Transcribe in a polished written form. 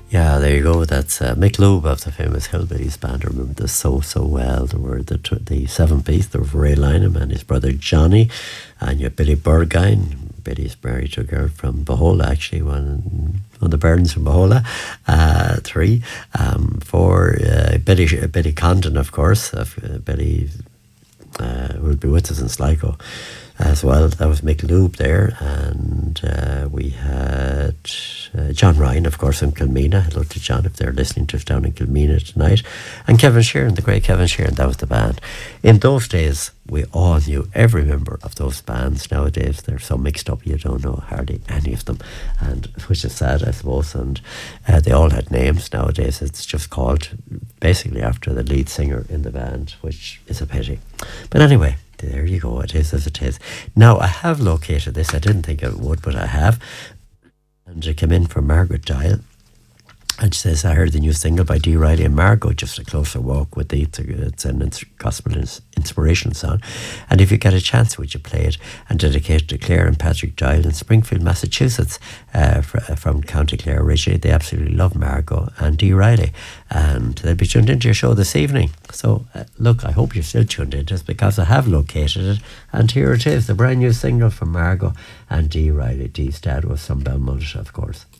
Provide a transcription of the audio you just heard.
Yeah, there you go. That's Mick Loeb of the famous Hillbillies band. I remember this so well. There were the seven piece. There was Ray Lynham and his brother Johnny, and you had Billy Burgine. Billy's married to a girl from Bohola, actually, one of the Byrnes from Bohola. Three, four. Billy Condon, of course. Billy will be with us in Sligo as well. That was Mick Loeb there, and we had John Ryan, of course, from Kilmena. Hello to John if they're listening to us down in Kilmena tonight. And Kevin Sheeran, the great Kevin Sheeran, that was the band. In those days, we all knew every member of those bands. Nowadays, they're so mixed up, you don't know hardly any of them, and which is sad, I suppose. And they all had names. Nowadays, it's just called basically after the lead singer in the band, which is a pity. But anyway, there you go. It is as it is. Now, I have located this. I didn't think I would, but I have. And it came in from Margaret Dial. And she says, I heard the new single by Dee Riley and Margot, Just a Closer Walk with Thee. It's an gospel inspirational song. And if you get a chance, would you play it and dedicate it to Claire and Patrick Dial in Springfield, Massachusetts, from County Clare originally. They absolutely love Margot and Dee Riley. And they'll be tuned into your show this evening. So, look, I hope you're still tuned in just because I have located it. And here it is, the brand new single from Margot and Dee Riley. Dee's dad was from Belmont, of course.